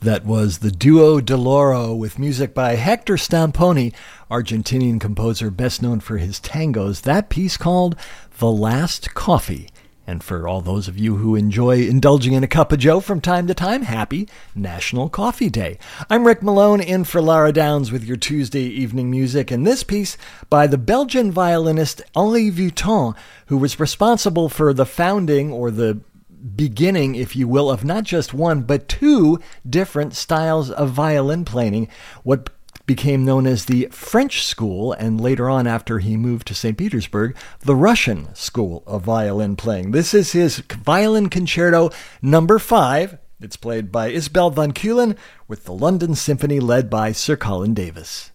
That was the Duo d'Alloro with music by Hector Stamponi, Argentinian composer best known for his tangos. That piece called The Last Coffee. And for all those of you who enjoy indulging in a cup of joe from time to time, happy National Coffee Day. I'm Rick Malone in for Lara Downs with your Tuesday evening music, and this piece by the Belgian violinist Henri Vuitton, who was responsible for the founding or the beginning, if you will, of not just one, but two different styles of violin playing, what became known as the French school, and later on, after he moved to St. Petersburg, the Russian school of violin playing. This is his Violin Concerto number 5. It's played by Isabel van Keulen with the London Symphony led by Sir Colin Davis.